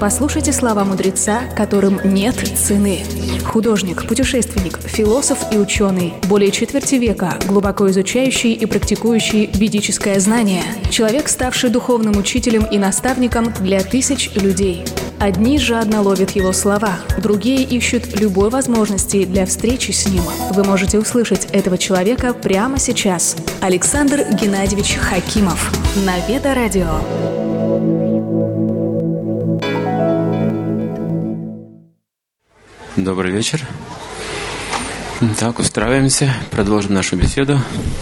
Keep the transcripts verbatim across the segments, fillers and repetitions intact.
Послушайте слова мудреца, которым нет цены. Художник, путешественник, философ и ученый, более четверти века глубоко изучающий и практикующий ведическое знание. Человек, ставший духовным учителем и наставником для тысяч людей. Одни жадно ловят его слова, другие ищут любой возможности для встречи с ним. Вы можете услышать этого человека прямо сейчас. Александр Геннадьевич Хакимов на Веда Радио. Добрый вечер. Так, устраиваемся, продолжим нашу беседу.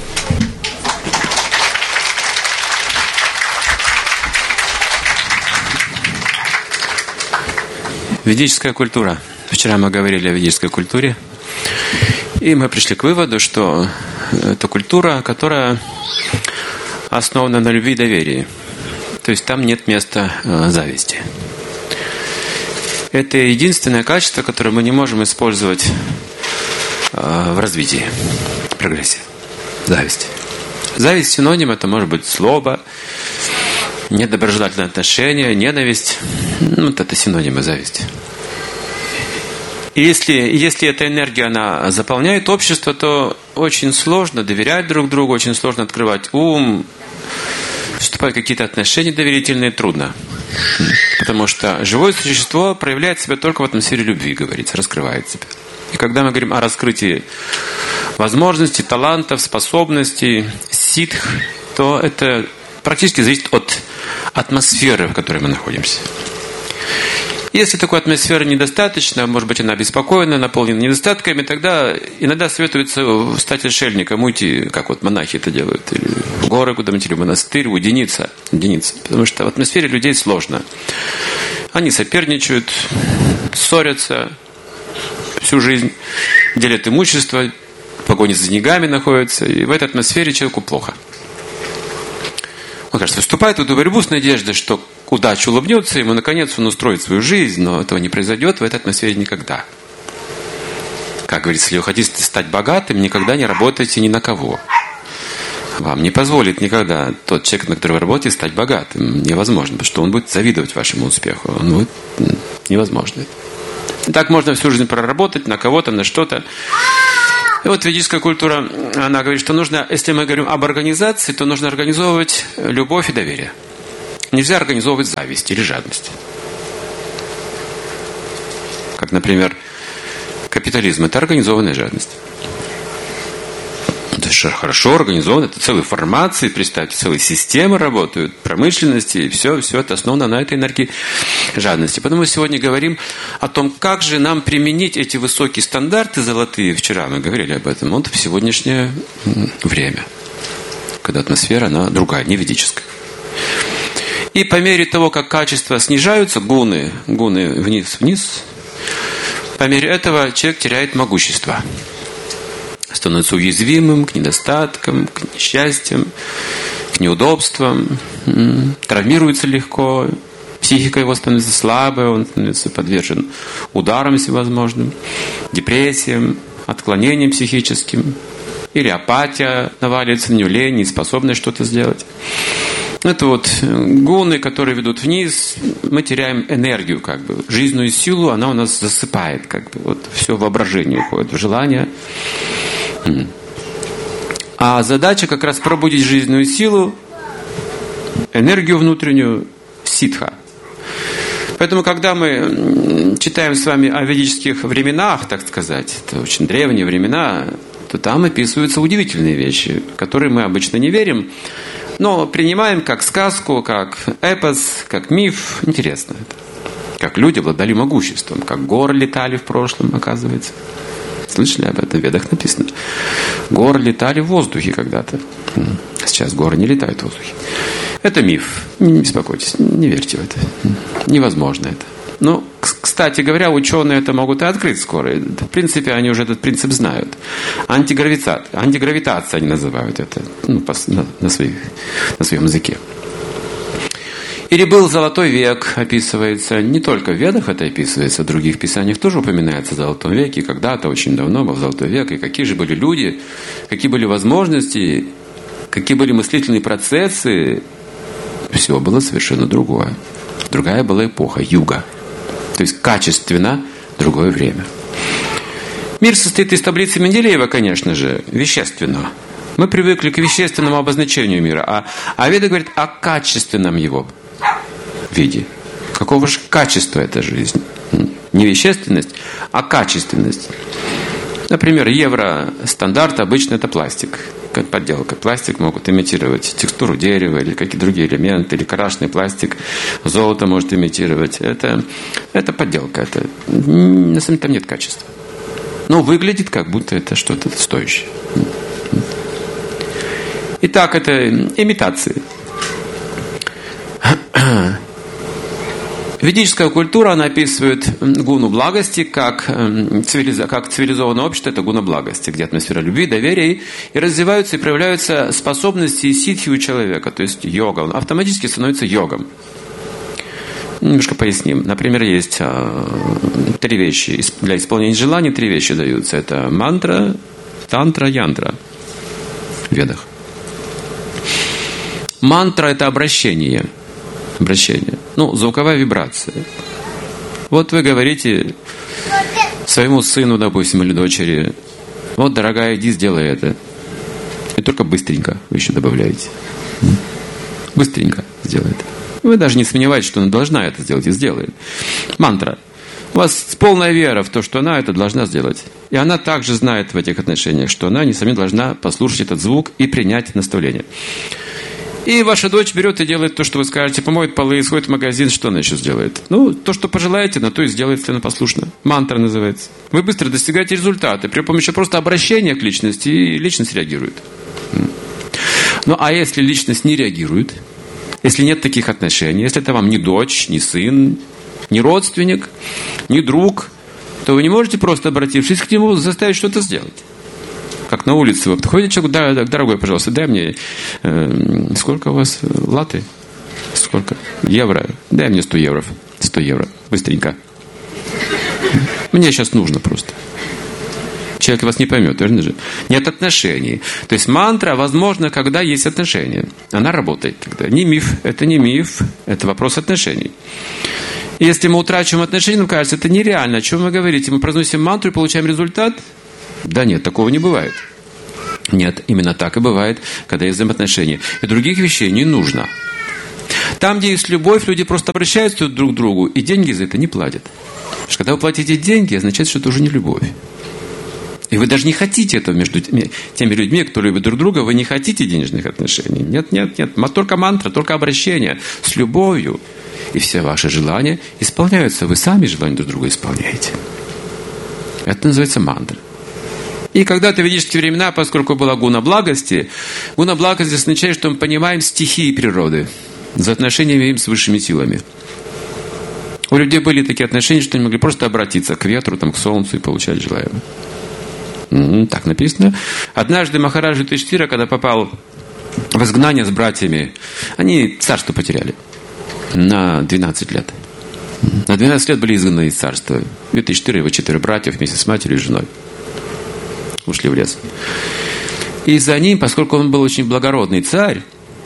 Ведическая культура. Вчера мы говорили о ведической культуре, и мы пришли к выводу, что это культура, которая основана на любви и доверии. То есть там нет места зависти. Это единственное качество, которое мы не можем использовать в развитии, в прогрессе. Зависть. Зависть синоним, это может быть злоба, недоброжелательное отношение, ненависть. Ну, вот это синонимы зависти. И если, если эта энергия, она заполняет общество, то очень сложно доверять друг другу, очень сложно открывать ум, вступать в какие-то отношения доверительные, трудно. Потому что живое существо проявляет себя только в атмосфере любви, говорится, раскрывает себя. И когда мы говорим о раскрытии возможностей, талантов, способностей, ситх, то это практически зависит от атмосферы, в которой мы находимся. Если такой атмосферы недостаточно, может быть, она обеспокоена, наполнена недостатками, тогда иногда советуется стать отшельником, уйти, как вот монахи это делают, или в горы куда-нибудь, или в монастырь, уединиться, уединиться. Потому что в атмосфере людей сложно. Они соперничают, ссорятся всю жизнь, делят имущество, в погоне за деньгами находятся, и в этой атмосфере человеку плохо. Он, кажется, вступает в эту борьбу с надеждой, что удача улыбнется ему, наконец он устроит свою жизнь, но этого не произойдет в этой атмосфере никогда. Как говорится, если вы хотите стать богатым, никогда не работайте ни на кого. Вам не позволит никогда тот человек, на который вы работаете, стать богатым. Невозможно, потому что он будет завидовать вашему успеху. Он будет невозможно. И так можно всю жизнь проработать на кого-то, на что-то. И вот ведическая культура, она говорит, что нужно, если мы говорим об организации, то нужно организовывать любовь и доверие. Нельзя организовывать зависть или жадность. Как, например, капитализм – это организованная жадность. Это хорошо организовано, это целые формации, представьте, целые системы работают, промышленности, и все, все это основано на этой энергии жадности. Поэтому мы сегодня говорим о том, как же нам применить эти высокие стандарты золотые. Вчера мы говорили об этом, вот в сегодняшнее время, когда атмосфера, она другая, не ведическая. И по мере того, как качества снижаются, гуны, гуны вниз-вниз, по мере этого человек теряет могущество. Становится уязвимым к недостаткам, к несчастьям, к неудобствам, травмируется легко, психика его становится слабой, он становится подвержен ударам всевозможным, депрессиям, отклонениям психическим, или апатия наваливается на него, лень, неспособность что-то сделать. Это вот гуны, которые ведут вниз, мы теряем энергию, как бы, жизненную силу, она у нас засыпает, как бы, вот все воображение уходит в желание. А задача как раз пробудить жизненную силу, энергию внутреннюю, ситха. Поэтому, когда мы читаем с вами о ведических временах, так сказать, это очень древние времена, то там описываются удивительные вещи, в которые мы обычно не верим, но принимаем как сказку, как эпос, как миф. Интересно это. Как люди обладали могуществом, как горы летали в прошлом, оказывается. Слышали об этом? В Ведах написано. Горы летали в воздухе когда-то. Сейчас горы не летают в воздухе. Это миф. Не беспокойтесь, не верьте в это. Невозможно это. Ну, кстати говоря, ученые это могут и открыть скоро. В принципе, они уже этот принцип знают. Антигравитация, антигравитация они называют это, ну, на, на, своих, на своем языке. Или был золотой век, описывается. Не только в Ведах это описывается, в других писаниях тоже упоминается о золотом веке. Когда-то, очень давно, был золотой век. И какие же были люди, какие были возможности, какие были мыслительные процессы. Все было совершенно другое. Другая была эпоха, юга. То есть качественно другое время. Мир состоит из таблицы Менделеева, конечно же, вещественного. Мы привыкли к вещественному обозначению мира, а, а Веда говорит о качественном его виде. Какого же качества эта жизнь? Не вещественность, а качественность. Например, евростандарт обычно это пластик, как подделка. Пластик могут имитировать текстуру дерева или какие-то другие элементы, или крашеный пластик, золото может имитировать. Это, это подделка, это, на самом деле там нет качества. Но выглядит, как будто это что-то стоящее. Итак, это имитации. Ведическая культура, она описывает гуну благости как, цивилиза, как цивилизованное общество, это гуна благости, где атмосфера любви, доверия, и, и развиваются и проявляются способности и ситхи у человека, то есть йога, он автоматически становится йогом. Немножко поясним. Например, есть а, три вещи. Для исполнения желаний три вещи даются. Это мантра, тантра, янтра в ведах. Мантра – это обращение. Обращение. Ну, звуковая вибрация. Вот вы говорите своему сыну, допустим, или дочери: вот, дорогая, иди, сделай это. И только быстренько вы еще добавляете. Быстренько сделай это. Вы даже не сомневаетесь, что она должна это сделать, и сделает. Мантра. У вас полная вера в то, что она это должна сделать. И она также знает в этих отношениях, что она, несомненно, должна послушать этот звук и принять наставление. И ваша дочь берет и делает то, что вы скажете, помоет полы, и сходит в магазин, что она еще сделает? Ну, то, что пожелаете, на то и сделает, если она послушна. Мантра называется. Вы быстро достигаете результата при помощи просто обращения к личности, и личность реагирует. Ну, а если личность не реагирует, если нет таких отношений, если это вам не дочь, не сын, не родственник, не друг, то вы не можете просто, обратившись к нему, заставить что-то сделать. Как на улице вы подходите, человек: да, дорогой, пожалуйста, дай мне, э, сколько у вас латы? Сколько? Евро? Дай мне сто евро. сто евро. Быстренько. Мне сейчас нужно просто. Человек вас не поймет, верно же? Нет отношений. То есть мантра возможно, когда есть отношения. Она работает тогда. Не миф, это не миф, это вопрос отношений. И если мы утрачиваем отношения, нам кажется, это нереально. О чем вы говорите? Мы произносим мантру и получаем результат? Да нет, такого не бывает. Нет, именно так и бывает, когда есть взаимоотношения. И других вещей не нужно. Там, где есть любовь, люди просто обращаются друг к другу, и деньги за это не платят. Потому что когда вы платите деньги, означает, что это уже не любовь. И вы даже не хотите этого между теми людьми, кто любит друг друга, вы не хотите денежных отношений. Нет, нет, нет. Только мантра, только обращение с любовью. И все ваши желания исполняются. Вы сами желания друг друга исполняете. Это называется мантра. И когда-то в ведические времена, поскольку была гуна благости, гуна благости означает, что мы понимаем стихии природы, за отношениями им с высшими силами. У людей были такие отношения, что они могли просто обратиться к ветру, там, к солнцу и получать желаемое. Так написано. Однажды Махараджа Юдхиштхира, когда попал в изгнание с братьями, они царство потеряли на двенадцать лет. На двенадцать лет были изгнаны из царства. Юдхиштхира и его четыре братьев вместе с матерью и женой ушли в лес. И за ним, поскольку он был очень благородный царь,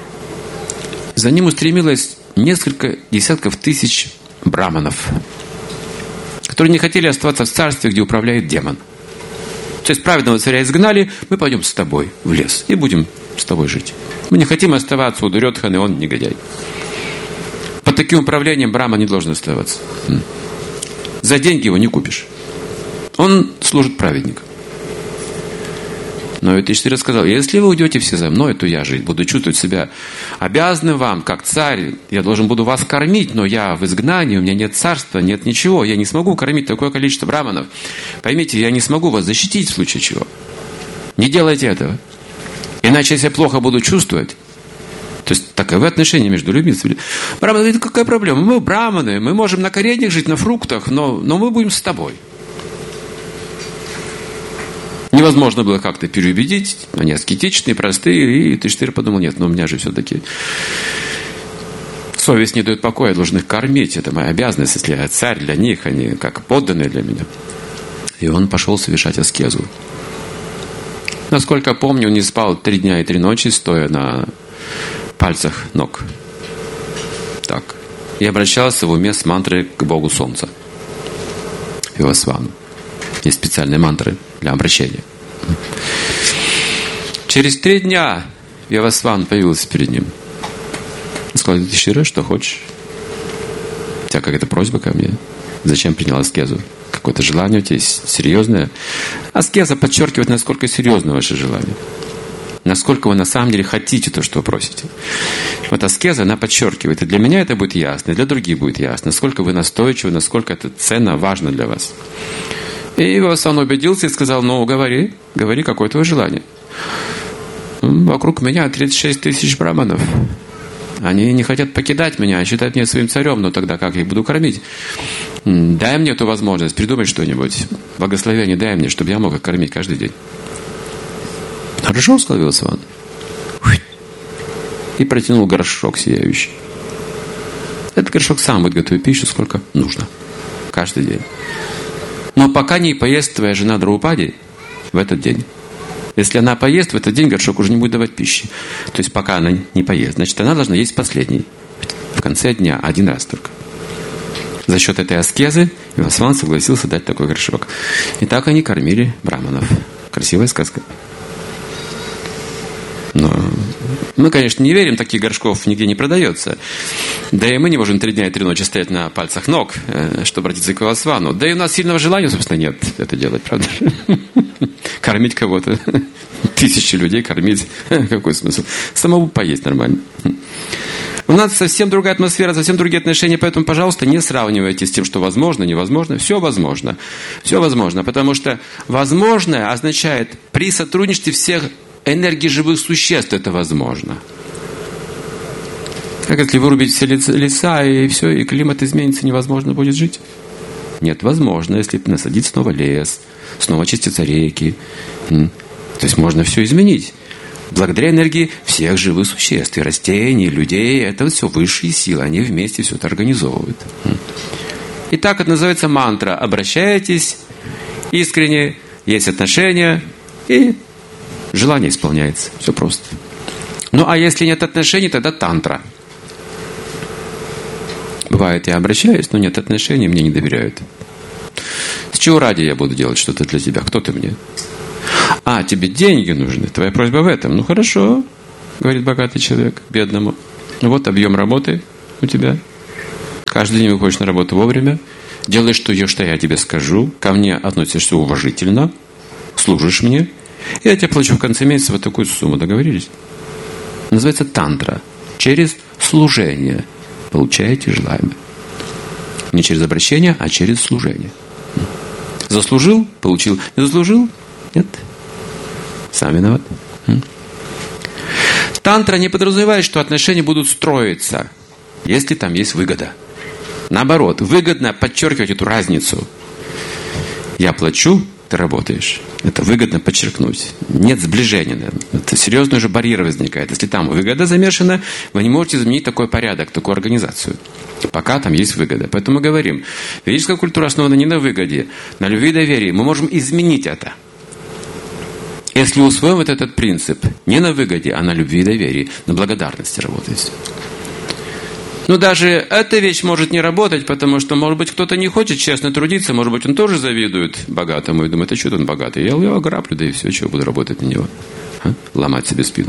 за ним устремилось несколько десятков тысяч браманов, которые не хотели оставаться в царстве, где управляет демон. То есть праведного царя изгнали, мы пойдем с тобой в лес и будем с тобой жить. Мы не хотим оставаться у Дурьодханы, он негодяй. Под таким управлением Брахма не должен оставаться. За деньги его не купишь. Он служит праведникам. Но Юдхиштхира сказал: если вы уйдете все за мной, то я жить буду чувствовать себя обязанным вам, как царь. Я должен буду вас кормить, но я в изгнании, у меня нет царства, нет ничего. Я не смогу кормить такое количество браманов. Поймите, я не смогу вас защитить в случае чего. Не делайте этого. Иначе, если я плохо буду чувствовать, то есть таковы отношения между людьми. Браманы говорит: какая проблема? Мы браманы, мы можем на кореньях жить, на фруктах, но, но мы будем с тобой. Невозможно было как-то переубедить, они аскетичные, простые, и Юдхиштхира подумал: нет, но у меня же все-таки совесть не дает покоя, я должен их кормить, это моя обязанность, если я царь для них, они как подданные для меня. И он пошел совершать аскезу. Насколько помню, он не спал три дня и три ночи, стоя на пальцах ног. Так. и обращался в уме с мантрой к Богу Солнца, Вивасвану. Есть специальные мантры для обращения. Через три дня Вивасван появился перед ним. Он сказал: ты Шира, что хочешь? У тебя какая-то просьба ко мне? Зачем принял аскезу? Какое-то желание у тебя есть серьезное? Аскеза подчеркивает, насколько серьезно ваше желание. Насколько вы на самом деле хотите то, что вы просите. Вот аскеза, она подчеркивает. И для меня это будет ясно, и для других будет ясно. Насколько вы настойчивы, насколько это ценно, важно для вас. И Вивасан убедился и сказал: ну, говори, говори, какое твое желание. Вокруг меня тридцать шесть тысяч браманов. Они не хотят покидать меня, считают меня своим царем, но тогда как я их буду кормить? Дай мне эту возможность, придумай что-нибудь. Благословение дай мне, чтобы я мог их кормить каждый день. Хорошо, сказал Вивасан. И протянул горшок сияющий. Этот горшок сам будет готовить пищу, сколько нужно. Каждый день. Но пока не поест твоя жена Драупади в этот день. Если она поест, в этот день горшок уже не будет давать пищи. То есть пока она не поест, значит, она должна есть последний. В конце дня, один раз только. За счет этой аскезы Вивасан согласился дать такой горшок. И так они кормили браманов. Красивая сказка. Но мы, конечно, не верим, таких горшков нигде не продается. Да и мы не можем три дня и три ночи стоять на пальцах ног, чтобы обратиться к Вивасвану. Да и у нас сильного желания, собственно, нет это делать, правда? Кормить кого-то. Тысячи людей кормить. Какой смысл? Самому поесть нормально. У нас совсем другая атмосфера, совсем другие отношения, поэтому, пожалуйста, не сравнивайте с тем, что возможно, невозможно. Все возможно. Все возможно, потому что возможное означает при сотрудничестве всех энергии живых существ это возможно. Как если вырубить все леса, и все, и климат изменится, невозможно будет жить? Нет, возможно, если насадить снова лес, снова очистятся реки. То есть можно все изменить. Благодаря энергии всех живых существ, и растений, и людей, это все высшие силы, они вместе все это организовывают. И так это называется мантра. Обращаетесь искренне, есть отношения, и желание исполняется. Все просто. Ну, а если нет отношений, тогда тантра. Бывает, я обращаюсь, но нет отношений, мне не доверяют. С чего ради я буду делать что-то для тебя? Кто ты мне? А, тебе деньги нужны. Твоя просьба в этом. Ну, хорошо, говорит богатый человек бедному. Вот объем работы у тебя. Каждый день выходишь на работу вовремя. Делаешь то, что я тебе скажу. Ко мне относишься уважительно. Служишь мне. И я тебе плачу в конце месяца вот такую сумму. Договорились? Называется тантра. Через служение получаете желаемое. Не через обращение, а через служение. Заслужил? Получил. Не заслужил? Нет. Сам виноват. Тантра не подразумевает, что отношения будут строиться, если там есть выгода. Наоборот, выгодно подчеркивать эту разницу. Я плачу, ты работаешь. Это выгодно подчеркнуть. Нет сближения. Наверное. Это серьезный уже барьер возникает. Если там выгода замешана, вы не можете изменить такой порядок, такую организацию. Пока там есть выгода. Поэтому мы говорим, ведическая культура основана не на выгоде, на любви и доверии. Мы можем изменить это. Если усвоим вот этот принцип, не на выгоде, а на любви и доверии, на благодарности работает. Но даже эта вещь может не работать, потому что, может быть, кто-то не хочет честно трудиться, может быть, он тоже завидует богатому и думает: а что он богатый? Я его ограблю, да и все, чего буду работать на него. А? Ломать себе спину.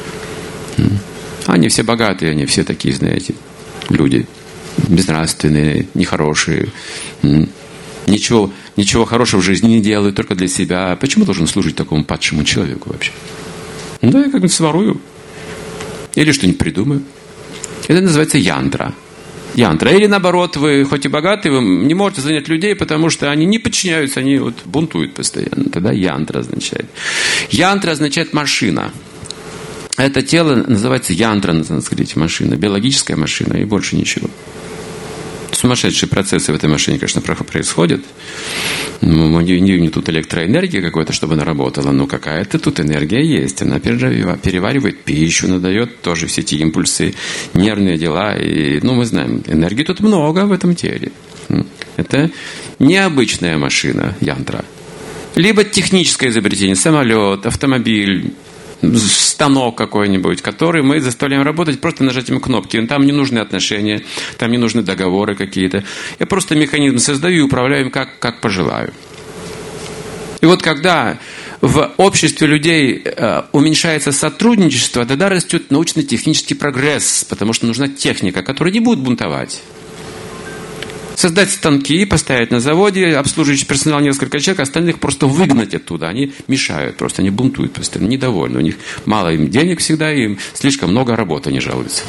Они все богатые, они все такие, знаете, люди. Безнравственные, нехорошие. Ничего, ничего хорошего в жизни не делают, только для себя. Почему должен служить такому падшему человеку вообще? Да, я как-нибудь сворую. Или что-нибудь придумаю. Это называется янтра. Янтра. Или наоборот, вы хоть и богатые, вы не можете занять людей, потому что они не подчиняются, они вот бунтуют постоянно. Тогда янтра означает. Янтра означает машина. Это тело называется янтра на санскрите, машина. Биологическая машина и больше ничего. Сумасшедшие процессы в этой машине, конечно, происходят. Ну, не, не, не тут электроэнергия какой-то, чтобы она работала, но какая-то тут энергия есть. Она переваривает пищу, она дает тоже все эти импульсы, нервные дела. И, ну, мы знаем, энергии тут много в этом теле. Это необычная машина, янтра. Либо техническое изобретение, самолет, автомобиль, станок какой-нибудь, который мы заставляем работать просто нажатием кнопки. Там не нужны отношения, там не нужны договоры какие-то. Я просто механизм создаю и управляю им как, как пожелаю. И вот когда в обществе людей э, уменьшается сотрудничество, тогда растет научно-технический прогресс, потому что нужна техника, которая не будет бунтовать. Создать станки, поставить на заводе, обслуживающий персонал несколько человек, остальных просто выгнать оттуда. Они мешают просто, они бунтуют постоянно, недовольны. У них мало им денег всегда, им слишком много работы, они жалуются.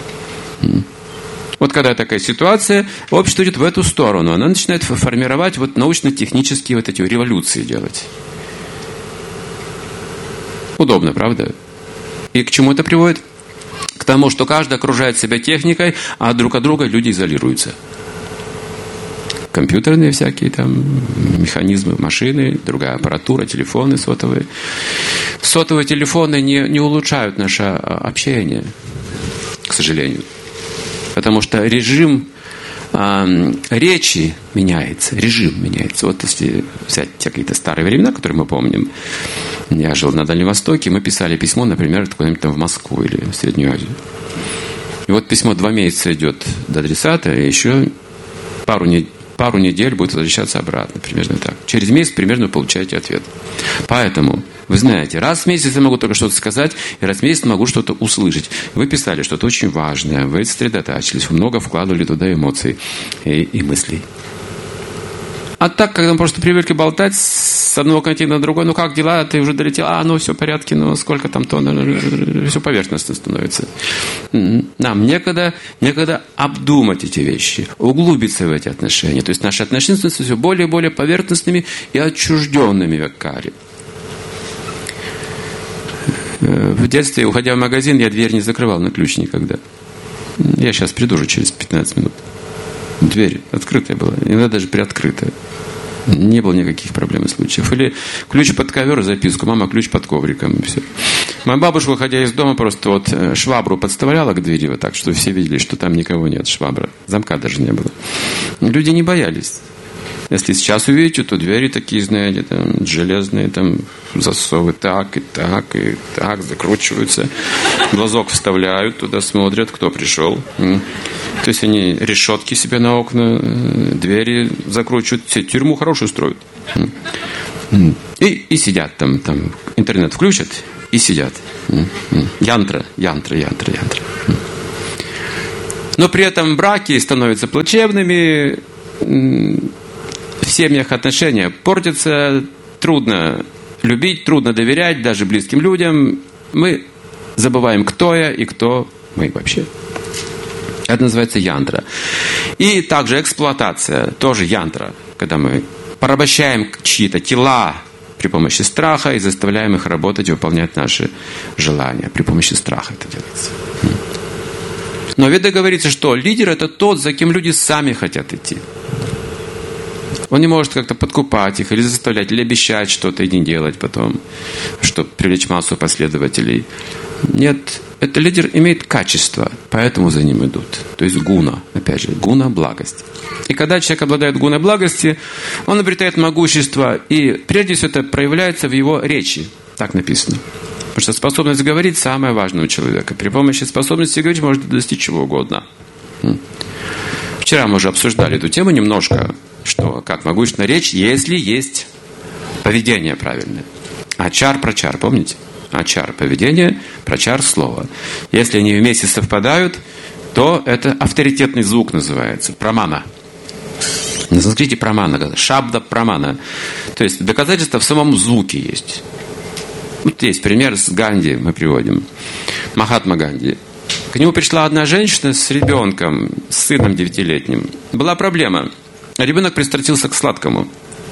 Вот когда такая ситуация, общество идет в эту сторону. Оно начинает формировать вот научно-технические вот эти революции делать. Удобно, правда? И к чему это приводит? К тому, что каждый окружает себя техникой, а друг от друга люди изолируются. Компьютерные всякие там механизмы, машины, другая аппаратура, телефоны сотовые. Сотовые телефоны не, не улучшают наше общение, к сожалению. Потому что режим э, речи меняется, режим меняется. Вот если взять те какие-то старые времена, которые мы помним, я жил на Дальнем Востоке, мы писали письмо, например, куда-нибудь там в Москву или в Среднюю Азию. И вот письмо два месяца идет до адресата, и еще пару недель, пару недель будет возвращаться обратно, примерно так. Через месяц примерно вы получаете ответ. Поэтому, вы знаете, раз в месяц я могу только что-то сказать, и раз в месяц могу что-то услышать. Вы писали что-то очень важное, вы сосредотачивались, вы много вкладывали туда эмоций и, и мыслей. А так, когда мы просто привыкли болтать с одного континента на другой, ну как дела, ты уже долетел, а, ну все в порядке, ну сколько там тонн, все поверхностно становится. Нам некогда, некогда обдумать эти вещи, углубиться в эти отношения. То есть наши отношения становятся все более и более поверхностными и отчужденными в каре. В детстве, уходя в магазин, я дверь не закрывал на ключ никогда. Я сейчас приду уже через пятнадцать минут. Дверь открытая была, иногда даже приоткрытая. Не было никаких проблем и случаев. Или ключ под ковер, записку, мама, ключ под ковриком. И все. Моя бабушка, выходя из дома, просто вот швабру подставляла к двери вот так, что все видели, что там никого нет, швабра. Замка даже не было. Люди не боялись. Если сейчас увидите, то двери такие, знаете, там, железные, там, засовы так и так, и так, закручиваются. Глазок вставляют, туда смотрят, кто пришел. То есть они решетки себе на окна, двери закручивают, все, тюрьму хорошую строят. И, и сидят там, там, интернет включат и сидят. Янтра, янтра, янтра, янтра. Но при этом браки становятся плачевными, в семьях отношения портятся, трудно любить, трудно доверять даже близким людям. Мы забываем, кто я и кто мы вообще. Это называется янтра. И также эксплуатация, тоже янтра, когда мы порабощаем чьи-то тела при помощи страха и заставляем их работать и выполнять наши желания. При помощи страха это делается. Но в Ведах говорится, что лидер – это тот, за кем люди сами хотят идти. Он не может как-то подкупать их или заставлять, или обещать что-то и не делать потом, чтобы привлечь массу последователей. Нет, этот лидер имеет качество, поэтому за ним идут. То есть гуна, опять же, гуна – благость. И когда человек обладает гуной благости, он обретает могущество, и прежде всего это проявляется в его речи. Так написано. Потому что способность говорить самое важное у человека. При помощи способности говорить можно достичь чего угодно. Вчера мы уже обсуждали эту тему немножко, что как могущественная речь, если есть поведение правильное. Ачар, прачар, помните? Ачар – поведение, прачар – слово. Если они вместе совпадают, то это авторитетный звук называется, прамана. На санскрите прамана, шабда прамана. То есть доказательство в самом звуке есть. Вот есть пример с Ганди, мы приводим. Махатма Ганди. К нему пришла одна женщина с ребенком, с сыном девятилетним. Была проблема. Ребенок пристрастился к сладкому.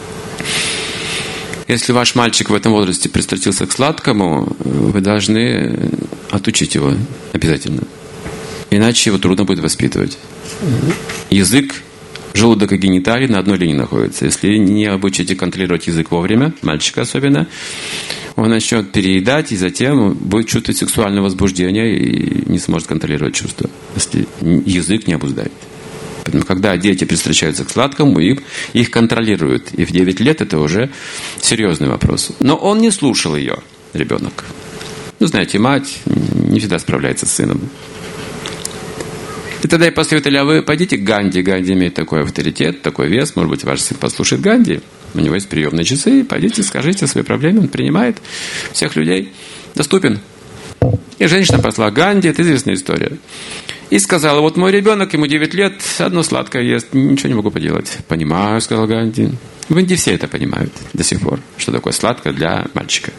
Если ваш мальчик в этом возрасте пристрастился к сладкому, вы должны отучить его обязательно. Иначе его трудно будет воспитывать. Язык, желудок и гениталии на одной линии находятся. Если не обучите контролировать язык вовремя, мальчика особенно, он начнет переедать и затем будет чувствовать сексуальное возбуждение и не сможет контролировать чувства, если язык не обуздает. Поэтому, когда дети пристращаются к сладкому, их, их контролируют. И в девять лет это уже серьезный вопрос. Но он не слушал ее, ребенок. Ну, знаете, мать не всегда справляется с сыном. И тогда я посоветовали, а вы пойдите к Ганди. Ганди имеет такой авторитет, такой вес. Может быть, ваш сын послушает Ганди. У него есть приемные часы. Пойдите, скажите о своей проблеме. Он принимает всех людей. Доступен. И женщина пошла к Ганди. Это известная история. И сказала, вот мой ребенок, ему девять лет, одно сладкое ест. Ничего не могу поделать. Понимаю, сказал Ганди. В Индии все это понимают до сих пор. Что такое сладкое для мальчика.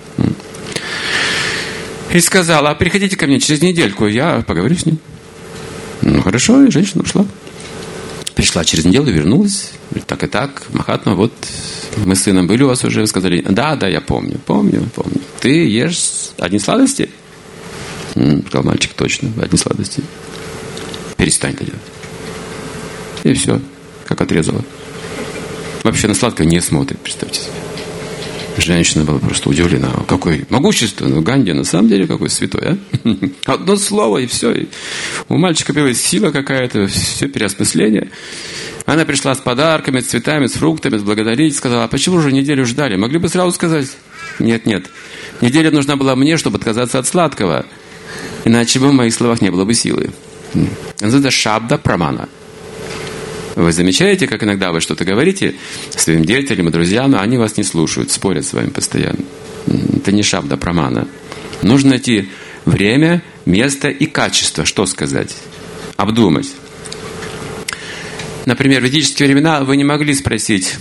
И сказала, а приходите ко мне через недельку. Я поговорю с ним. Ну, хорошо, и женщина ушла. Пришла через неделю, вернулась. Говорит, так и так, Махатма, вот мы с сыном были у вас уже. Сказали, да, да, я помню, помню, помню. Ты ешь одни сладости? М-м, сказал мальчик, точно, одни сладости. Перестань это делать. И все, как отрезала. Вообще на сладкое не смотрит, представьте себе. Женщина была просто удивлена. Какое могущество. Ну, Ганди на самом деле какой святой, а? Одно слово и все. И у мальчика появилась сила какая-то, все переосмысление. Она пришла с подарками, с цветами, с фруктами, с благодарить. Сказала, а почему же неделю ждали? Могли бы сразу сказать? Нет, нет. Неделя нужна была мне, чтобы отказаться от сладкого. Иначе бы в моих словах не было бы силы. Это шабда прамана. Вы замечаете, как иногда вы что-то говорите своим детям и друзьям, но они вас не слушают, спорят с вами постоянно. Это не шабда прамана. Нужно найти время, место и качество. Что сказать? Обдумать. Например, в ведические времена вы не могли спросить,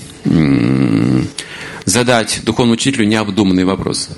задать духовному учителю необдуманный вопрос.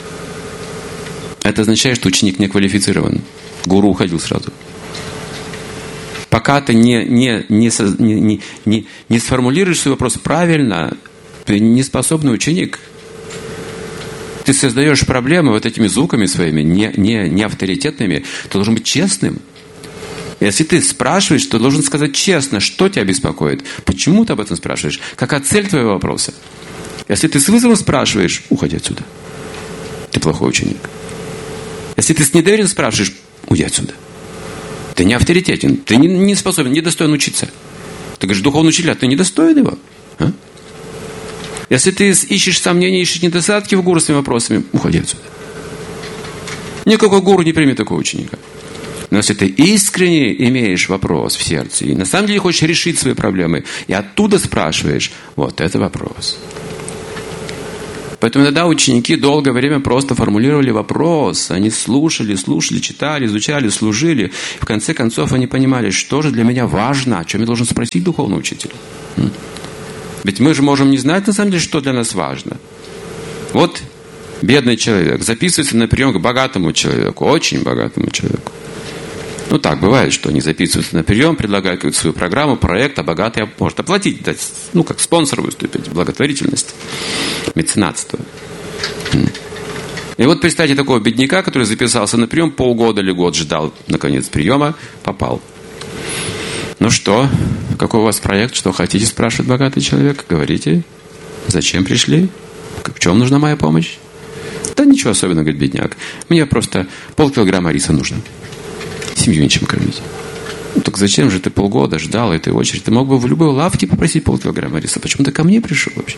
Это означает, что ученик не квалифицирован. Гуру уходил сразу. Пока ты не, не, не, не, не, не сформулируешь свой вопрос правильно, ты неспособный ученик. Ты создаешь проблемы вот этими звуками своими, не, не, не авторитетными. Ты должен быть честным. Если ты спрашиваешь, то должен сказать честно, что тебя беспокоит. Почему ты об этом спрашиваешь? Какая цель твоего вопроса? Если ты с вызовом спрашиваешь, уходи отсюда. Ты плохой ученик. Если ты с недоверием спрашиваешь, уйди отсюда. Ты не авторитетен, ты не, не способен, не достоин учиться. Ты говоришь, духовный учитель, а ты не достоин его? А? Если ты ищешь сомнения, ищешь недостатки в гуру с своими вопросами, уходи отсюда. Никакой гуру не примет такого ученика. Но если ты искренне имеешь вопрос в сердце, и на самом деле хочешь решить свои проблемы, и оттуда спрашиваешь, вот это вопрос. Поэтому иногда ученики долгое время просто формулировали вопрос. Они слушали, слушали, читали, изучали, служили. В конце концов они понимали, что же для меня важно, о чем я должен спросить духовного учителя. Ведь мы же можем не знать, на самом деле, что для нас важно. Вот бедный человек записывается на прием к богатому человеку, очень богатому человеку. Ну так, бывает, что они записываются на прием, предлагают какую-то свою программу, проект, а богатый может оплатить, дать, ну, как спонсор выступить, благотворительность, меценатство. И вот представьте такого бедняка, который записался на прием, полгода или год ждал, наконец, приема, попал. Ну что, какой у вас проект, что хотите, спрашивает богатый человек, говорите, зачем пришли, в чем нужна моя помощь? Да ничего особенного, говорит бедняк, мне просто полкилограмма риса нужно. Семью нечем кормить. Ну, так зачем же ты полгода ждал этой очереди? Ты мог бы в любой лавке попросить полкилограмма риса. Почему ты ко мне пришел вообще?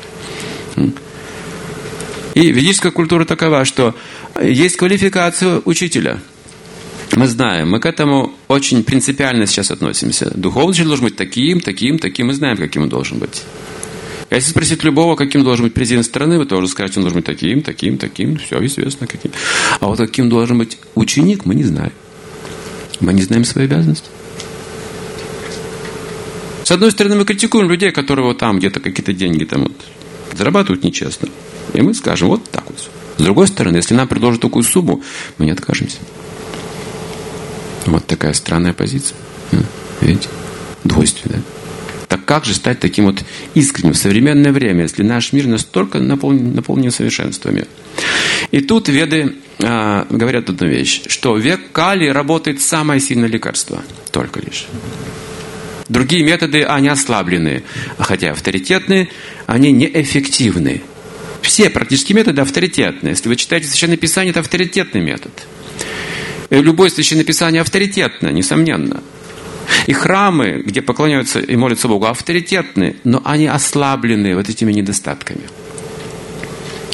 И ведическая культура такова, что есть квалификация учителя. Мы знаем, мы к этому очень принципиально сейчас относимся. Духовный учитель должен быть таким, таким, таким. Мы знаем, каким он должен быть. Если спросить любого, каким должен быть президент страны, вы тоже скажете, он должен быть таким, таким, таким. Все известно, каким. А вот каким должен быть ученик, мы не знаем. Мы не знаем свои обязанности. С одной стороны, мы критикуем людей, которые вот там где-то какие-то деньги там вот зарабатывают нечестно. И мы скажем, вот так вот. С другой стороны, если нам предложат такую сумму, мы не откажемся. Вот такая странная позиция. Видите? Двойственная. Так как же стать таким вот искренним в современное время, если наш мир настолько наполнен, наполнен совершенствами? И тут веды а, говорят одну вещь, что в век Кали работает самое сильное лекарство. Только лишь. Другие методы, они ослаблены. Хотя авторитетные, они неэффективны. Все практически методы авторитетные. Если вы читаете Священное Писание, это авторитетный метод. И любое Священное Писание авторитетно, несомненно. И храмы, где поклоняются и молятся Богу, авторитетны, но они ослаблены вот этими недостатками.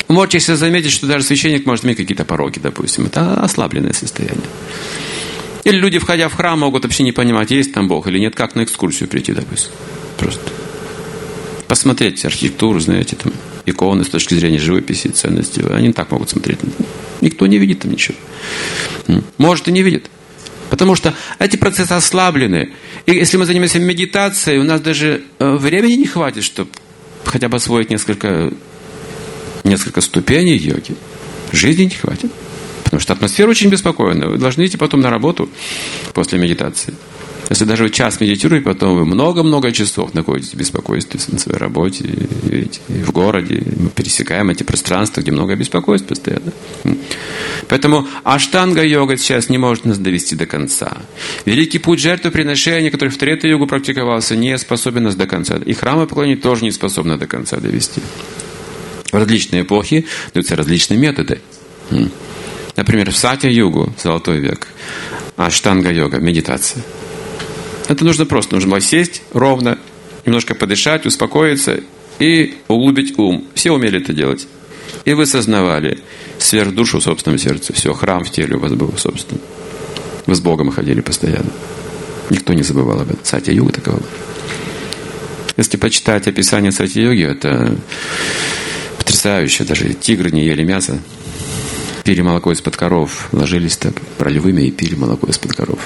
можете себе заметить, что даже священник может иметь какие-то пороки, допустим. Это ослабленное состояние. Или люди, входя в храм, могут вообще не понимать, есть там Бог или нет, как на экскурсию прийти, допустим. Просто посмотреть архитектуру, знаете, там, иконы с точки зрения живописи, ценности. Они так могут смотреть. Никто не видит там ничего. Может и не видит. Потому что эти процессы ослаблены. И если мы занимаемся медитацией, у нас даже времени не хватит, чтобы хотя бы освоить несколько, несколько ступеней йоги. Жизни не хватит. Потому что атмосфера очень беспокойная. Вы должны идти потом на работу после медитации. Если даже вы час медитируете, потом вы много-много часов находитесь в беспокойстве на своей работе, и в городе. Мы пересекаем эти пространства, где много беспокойств постоянно. Поэтому аштанга-йога сейчас не может нас довести до конца. Великий путь жертвоприношения, который в трета-йогу практиковался, не способен нас до конца. И храмопоклонение тоже не способно до конца довести. В различные эпохи даются различные методы. Например, в сатья-югу, золотой век, аштанга-йога, медитация. Это нужно просто, нужно было сесть ровно, немножко подышать, успокоиться и углубить ум. Все умели это делать. И вы сознавали сверхдушу в собственном сердце. Все, храм в теле у вас был собственный. Вы с Богом ходили постоянно. Никто не забывал об этом. Сатья-юга такова. Если почитать описание сатья-йоги, это потрясающе. Даже тигры не ели мясо. Пили молоко из-под коров. Ложились так, брали вымя и пили молоко из-под коров.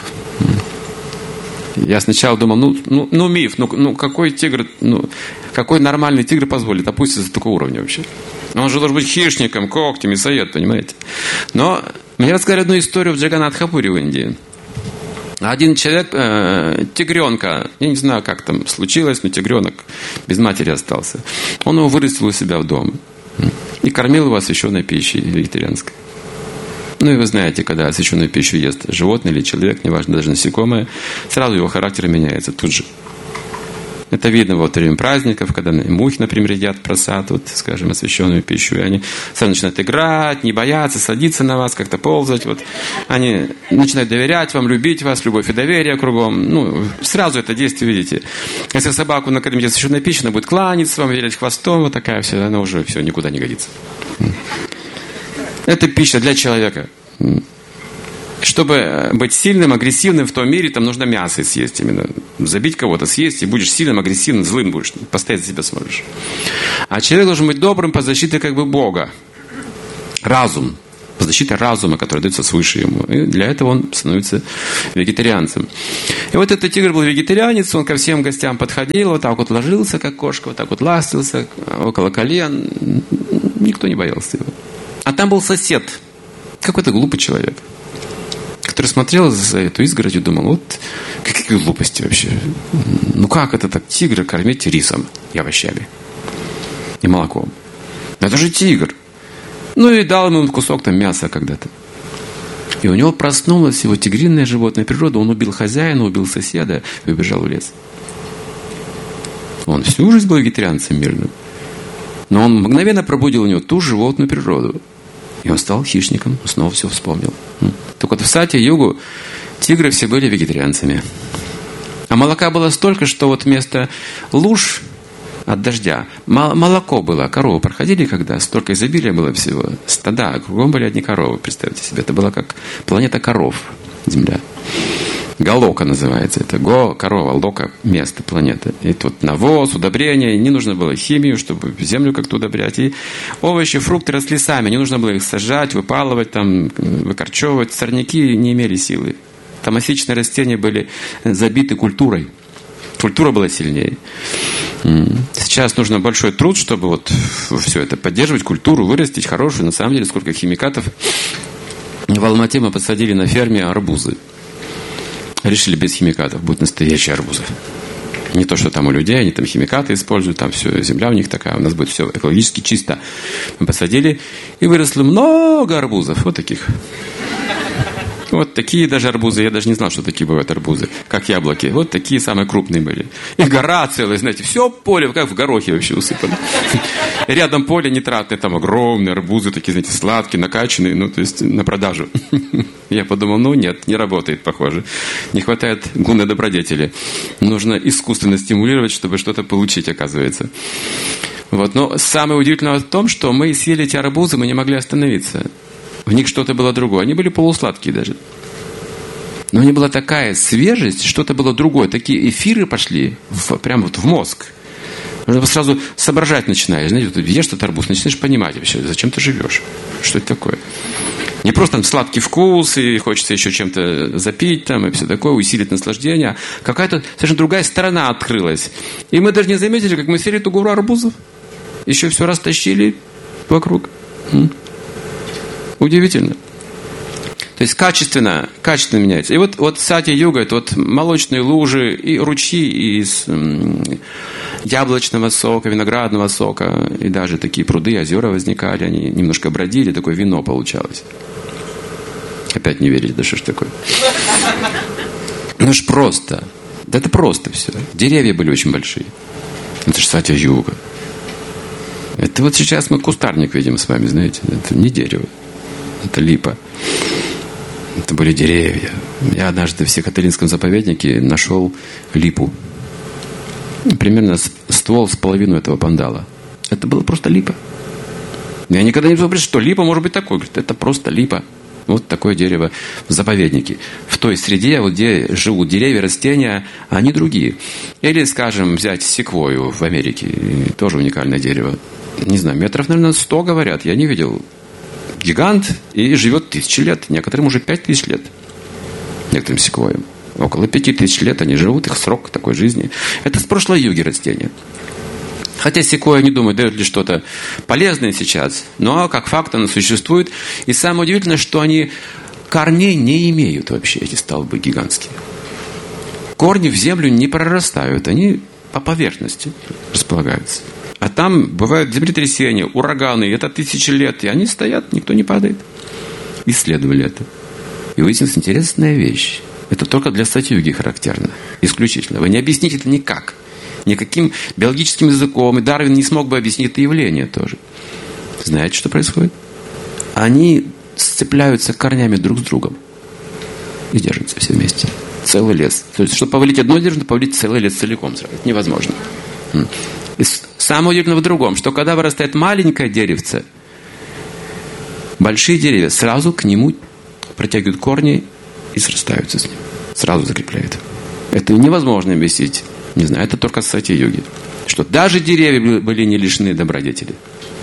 Я сначала думал, ну, ну, ну миф, ну, ну какой тигр, ну, какой нормальный тигр позволит опуститься до такого уровня вообще? Он же должен быть хищником, когтем, мясоед, понимаете? Но мне рассказали одну историю в Джаганнатхапуре в Индии. Один человек, э, тигренка, я не знаю, как там случилось, но тигренок без матери остался. Он его вырастил у себя в доме и кормил его освященной пищей вегетарианской. Ну и вы знаете, когда освященную пищу ест животное или человек, неважно, даже насекомое, сразу его характер меняется тут же. Это видно во время праздников, когда мухи, например, едят просад, вот, скажем, освященную пищу, и они сразу начинают играть, не бояться, садиться на вас, как-то ползать. Вот. Они начинают доверять вам, любить вас, любовь и доверие кругом. Ну, сразу это действие видите. Если собаку накормить освященной пищей, она будет кланяться вам, вилять хвостом, вот такая вся, она уже все, никуда не годится. Это пища для человека. Чтобы быть сильным, агрессивным в том мире, там нужно мясо съесть именно. Забить кого-то, съесть, и будешь сильным, агрессивным, злым будешь. Постоять за себя сможешь. А человек должен быть добрым по защите как бы Бога. Разум. По защите разума, который дается свыше ему. И для этого он становится вегетарианцем. И вот этот тигр был вегетарианец, он ко всем гостям подходил, вот так вот ложился, как кошка, вот так вот ластился, около колен. Никто не боялся его. А там был сосед, какой-то глупый человек, который смотрел за эту изгородь и думал, вот какие глупости вообще. Ну как это так тигра кормить рисом и овощами и молоком? Это же тигр. Ну и дал ему кусок там мяса когда-то. И у него проснулась его тигриная животная природа. Он убил хозяина, убил соседа и убежал в лес. Он всю жизнь был вегетарианцем мирным. Но он мгновенно пробудил у него ту животную природу. И он стал хищником, снова все вспомнил. Так вот в сатья-югу тигры все были вегетарианцами. А молока было столько, что вот вместо луж от дождя молоко было. Коровы проходили когда, столько изобилия было всего. Стада, кругом были одни коровы, представьте себе. Это была как планета коров, Земля. Галока называется. Это го, корова, лока, место, планета. И тут навоз, удобрения. Не нужно было химию, чтобы землю как-то удобрять. И овощи, фрукты росли сами. Не нужно было их сажать, выпалывать, там, выкорчевывать. Сорняки не имели силы. Томасичные растения были забиты культурой. Культура была сильнее. Сейчас нужно большой труд, чтобы вот все это поддерживать, культуру, вырастить хорошую. На самом деле, сколько химикатов. В Алмате мы посадили на ферме арбузы. Решили без химикатов, будут настоящие арбузы. Не то, что там у людей, они там химикаты используют, там все, земля у них такая, у нас будет все экологически чисто. Мы посадили, и выросло много арбузов, вот таких. Вот такие даже арбузы, я даже не знал, что такие бывают арбузы, как яблоки. Вот такие самые крупные были. И гора целая, знаете, все поле, как в горохе вообще усыпано. Рядом поле нитратное, там огромные арбузы, такие, знаете, сладкие, накачанные, ну, то есть на продажу. Я подумал, ну нет, не работает, похоже. Не хватает гумной добродетели. Нужно искусственно стимулировать, чтобы что-то получить, оказывается. Вот. Но самое удивительное в том, что мы съели эти арбузы, мы не могли остановиться. В них что-то было другое. Они были полусладкие даже. Но у них была такая свежесть, что-то было другое. Такие эфиры пошли в, прямо вот в мозг. Сразу соображать начинаешь. Знаете, вот ешь этот арбуз, начинаешь понимать вообще, зачем ты живешь. Что это такое? Не просто там сладкий вкус, и хочется еще чем-то запить, там, и все такое, усилить наслаждение. А какая-то совершенно другая сторона открылась. И мы даже не заметили, как мы съели эту гору арбузов. Еще все растащили вокруг. М? Удивительно. То есть качественно, качественно меняется. И вот, вот сати-юга, это вот молочные лужи и ручьи из м, яблочного сока, виноградного сока, и даже такие пруды, озера возникали, они немножко бродили, такое вино получалось. Опять не верите, да что ж такое? Ну ж просто. Да это просто все. Деревья были очень большие. Это же сати-юга. Это вот сейчас мы кустарник видим с вами, знаете. Это не дерево. Это липа. Это были деревья. Я однажды в Сихотылинском заповеднике нашел липу. Примерно ствол с половину этого пандала. Это было просто липа. Я никогда не думал, что липа может быть такой. Говорит, это просто липа. Вот такое дерево в заповеднике. В той среде, вот где живут деревья, растения, они другие. Или, скажем, взять секвойю в Америке. Тоже уникальное дерево. Не знаю, метров, наверное, сто, говорят. Я не видел. Гигант и живет тысячи лет. Некоторым уже пять тысяч лет. Некоторым секвойям. Около пяти тысяч лет они живут. Их срок такой жизни. Это с прошлой юги растения. Хотя секвойя, не думаю, дает ли что-то полезное сейчас. Но как факт оно существует. И самое удивительное, что они корней не имеют вообще, эти столбы гигантские. Корни в землю не прорастают. Они по поверхности располагаются. А там бывают землетрясения, ураганы, это тысячи лет, и они стоят, никто не падает. Исследовали это. И выяснилась интересная вещь. Это только для сати-юги характерно. Исключительно. Вы не объясните это никак. Никаким биологическим языком. И Дарвин не смог бы объяснить это явление тоже. Знаете, что происходит? Они сцепляются корнями друг с другом. И держатся все вместе. Целый лес. То есть, чтобы повалить одно дерево, нужно повалить целый лес целиком. Это невозможно. И самое удивительное в другом, что когда вырастает маленькое деревце, большие деревья сразу к нему протягивают корни и срастаются с ним. Сразу закрепляют. Это невозможно объяснить. Не знаю, это только с сати-юги. Что даже деревья были не лишены добродетели.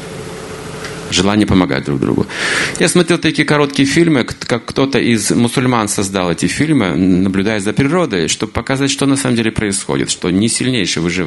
Желание помогать друг другу. Я смотрел такие короткие фильмы, как кто-то из мусульман создал эти фильмы, наблюдая за природой, чтобы показать, что на самом деле происходит, что не сильнейший выживает.